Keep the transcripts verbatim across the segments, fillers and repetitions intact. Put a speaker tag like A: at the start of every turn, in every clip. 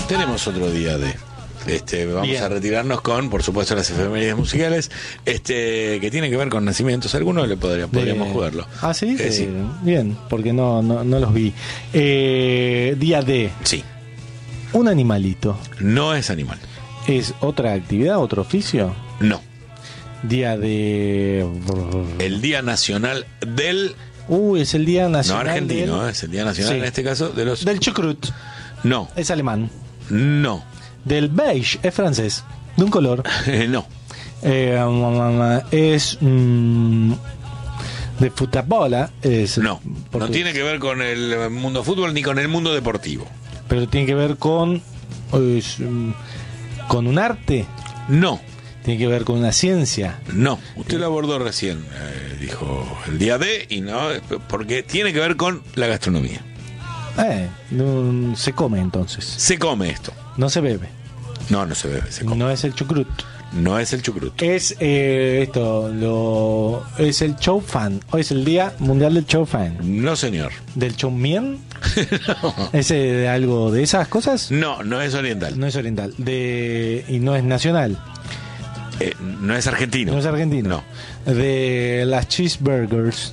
A: tenemos otro día de... Este, vamos
B: Bien.
A: a retirarnos con, por supuesto, las efemérides musicales, este, que tienen que ver con nacimientos. Algunos le podría, podríamos
B: De-
A: jugarlo.
B: Ah, ¿sí?
A: Eh,
B: Eh,
A: sí.
B: Bien, porque no, no, no los vi. Eh, día de
A: Sí,
B: un animalito.
A: no es animal.
B: ¿Es otra actividad, otro oficio?
A: No.
B: Día de...
A: El Día Nacional del...
B: Uh, es el día
A: No
B: nacional
A: argentino,
B: del,
A: ¿eh? Es el Día Nacional
B: Sí.
A: en este caso de los...
B: del chucrut.
A: No,
B: Es alemán.
A: no,
B: Del beige, es francés. De un color.
A: eh, no.
B: Eh, um, es mm, de futabola. Es
A: No, no
B: portugués.
A: tiene que ver con el mundo fútbol ni con el mundo deportivo.
B: Pero tiene que ver con... es, mm, con un arte.
A: No,
B: Tiene que ver con una ciencia.
A: no. Usted lo abordó recién, eh, dijo el día de, y no, porque tiene que ver con la gastronomía.
B: Eh, no- se come entonces.
A: Se come esto.
B: No se bebe.
A: No, no se bebe, se come.
B: No es el chucrut.
A: No es el chucrut.
B: Es eh, esto, lo es el chow fan. Hoy es el Día Mundial del Chow Fan.
A: No, señor.
B: ¿Del chow mien?
A: No.
B: ¿Es eh, de algo de esas cosas?
A: No, no es oriental.
B: No es oriental. De, y no es nacional.
A: Eh, no es argentino.
B: No es argentino.
A: No.
B: De las cheeseburgers.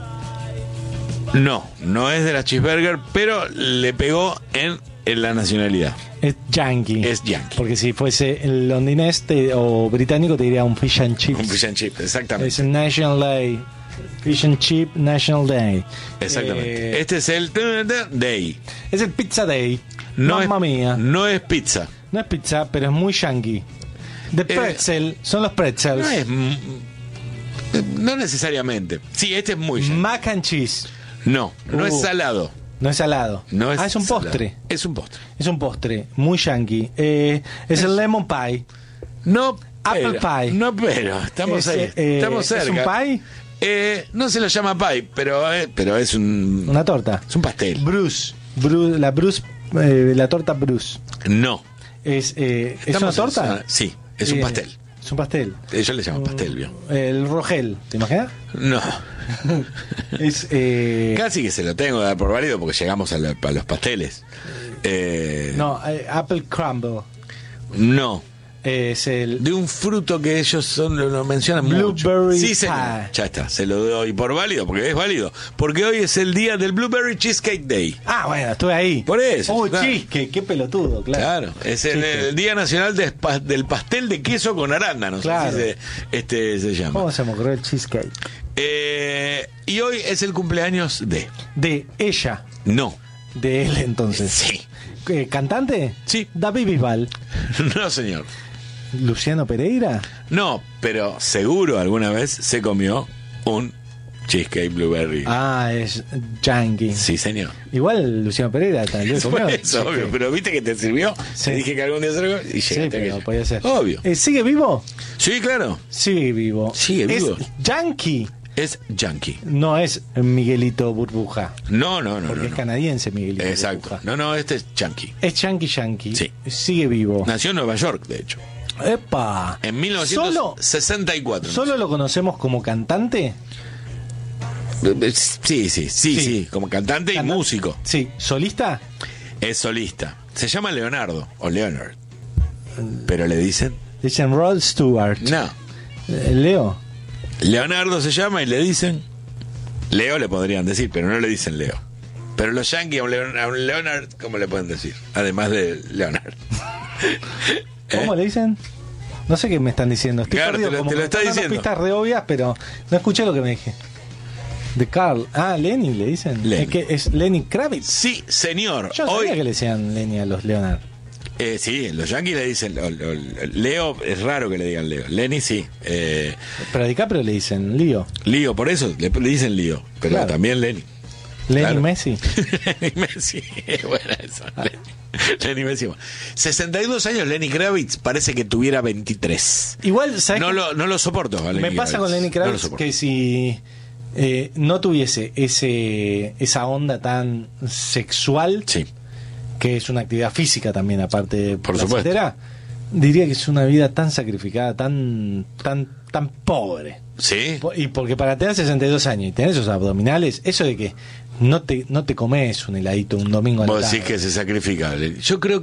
A: No, no es de la cheeseburger, pero le pegó en, en la nacionalidad.
B: Es yankee.
A: Es yankee.
B: Porque si fuese el londinés te- o británico te diría un fish and chips.
A: Un fish and chip, exactamente.
B: Es el National Day. Fish and Chip National Day.
A: Exactamente.
B: Eh,
A: Este es el Day.
B: es el Pizza Day.
A: No
B: Mamma
A: es,
B: mía.
A: no es pizza.
B: No es pizza, pero es muy yankee. De pretzel, son los pretzels.
A: No es. mm, No necesariamente. Sí, este es muy yankee.
B: Mac and cheese.
A: No, no
B: Uh.
A: es salado.
B: No es salado.
A: No es
B: ah, es un
A: salado.
B: postre.
A: Es un postre.
B: Es un postre, muy yankee. Eh, es el lemon pie.
A: No.
B: Apple
A: pero,
B: pie.
A: No, pero estamos
B: Es,
A: ahí.
B: eh,
A: estamos cerca.
B: ¿Es un pie?
A: Eh, no se lo llama pie, pero, eh, pero es un.
B: Una torta.
A: Es un pastel.
B: Bruce. Bru- la Bruce, eh, la torta Bruce.
A: No.
B: ¿Es, eh, ¿es una
A: Estamos en
B: torta?
A: zona- Sí, es un
B: Eh,
A: pastel.
B: Es un pastel.
A: Ellos le llaman pastel, ¿vio?
B: El Rogel, ¿te imaginas?
A: No.
B: Es. Eh,
A: Casi que se lo tengo que dar por válido porque llegamos a, la- a los pasteles. Eh,
B: no, eh, Apple Crumble.
A: No.
B: Es el.
A: De un fruto que ellos son, lo, lo mencionan mucho.
B: Blueberry
A: Sí, señor.
B: pie.
A: Ya está, se lo doy por válido porque es válido. Porque hoy es el día del Blueberry Cheesecake Day.
B: Ah, bueno, estuve ahí.
A: Por eso,
B: Uy,
A: claro.
B: cheesecake, qué pelotudo, claro.
A: Claro, es el,
B: Cheesecake.
A: el Día Nacional de pa- del Pastel de Queso con Arándanos.
B: Claro.
A: Así se, este, se llama.
B: ¿Cómo se me ocurrió el cheesecake?
A: Eh, y hoy es el cumpleaños de.
B: De ella.
A: No.
B: De él, entonces.
A: Sí.
B: Eh, ¿Cantante?
A: Sí.
B: David Bisbal.
A: No, señor.
B: ¿Luciano Pereira?
A: No, pero seguro alguna vez se comió un cheesecake blueberry.
B: Ah, es yankee.
A: Sí, señor.
B: Igual Luciano Pereira también
A: Por
B: comió.
A: eso,
B: Sí,
A: obvio.
B: sí.
A: Pero viste que te sirvió.
B: Sí.
A: Te dije que algún día se lo y
B: Sí,
A: llegaste
B: pero
A: aquello.
B: podía ser.
A: Obvio.
B: Eh, ¿Sigue vivo?
A: Sí, claro.
B: Sigue vivo.
A: Sigue vivo.
B: Es yankee.
A: Es yankee.
B: No es Miguelito Burbuja.
A: No, no, no.
B: Porque
A: no,
B: es
A: no.
B: canadiense Miguelito
A: Exacto.
B: Burbuja.
A: No, no, este es yankee.
B: Es yankee yankee.
A: Sí.
B: Sigue vivo.
A: Nació en Nueva York, de hecho.
B: ¡Epa!
A: En mil novecientos sesenta y cuatro.
B: ¿Solo lo conocemos como cantante?
A: Sí, sí, sí, sí,
B: Sí.
A: como cantante y
B: Cantante.
A: músico.
B: Sí. ¿Solista?
A: Es solista. Se llama Leonardo o Leonard. Pero le dicen,
B: Dicen Rod Stewart.
A: no.
B: Eh, Leo.
A: Leonardo se llama y le dicen Leo, le podrían decir, pero no le dicen Leo. Pero los yankees a un, Leon- a un Leonard, ¿cómo le pueden decir? Además de Leonard.
B: ¿Cómo
A: ¿Eh?
B: le dicen? No sé qué me están diciendo. Estoy
A: Claro,
B: perdido,
A: te lo-
B: como
A: te lo
B: que
A: está
B: están dando
A: diciendo.
B: pistas re obvias, pero no escuché lo que me dije. De Carl. Ah, Lenny le dicen.
A: Lenny.
B: Es que es Lenny Kravitz.
A: Sí, señor.
B: Yo no
A: Hoy,
B: sabía que le decían Lenny a los Leonard.
A: eh, sí, los yankees le dicen lo- lo- lo- Leo, es raro que le digan Leo. Lenny sí. Eh,
B: Pero a DiCaprio le dicen Leo.
A: Lío, por eso le, le dicen Lío. Pero
B: Claro.
A: también Lenny.
B: Lenny
A: Claro.
B: Messi.
A: Lenny Messi. Es buena eso. Lenny, Lenny Messi. sesenta y dos años, Lenny Kravitz parece que tuviera veintitrés.
B: Igual, ¿sabes
A: No
B: qué?
A: lo, no lo soporto. a
B: Me
A: Lenny
B: pasa con
A: Kravitz.
B: Lenny
A: No lo
B: Kravitz
A: soporto.
B: que si eh, no tuviese ese esa onda tan sexual,
A: Sí.
B: que es una actividad física también, aparte de
A: Por supuesto.
B: placentera, diría que es una vida tan sacrificada, tan tan tan pobre.
A: Sí.
B: Po- Y porque para tener sesenta y dos años y tener esos abdominales, eso de que no te no te comes un heladito un domingo a la
A: Vos
B: tarde.
A: decís que se sacrifica. Yo creo que